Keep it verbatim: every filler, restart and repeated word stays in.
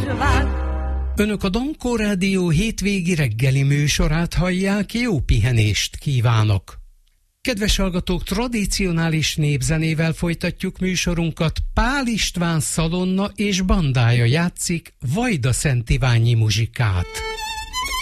cheval. Önök a Dankó Rádió hétvégi reggeli műsorát hallják, jó pihenést kívánok! Kedves hallgatók, tradicionális népzenével folytatjuk műsorunkat. Pál István szalonna és bandája játszik Vajda Szent Iványi muzsikát.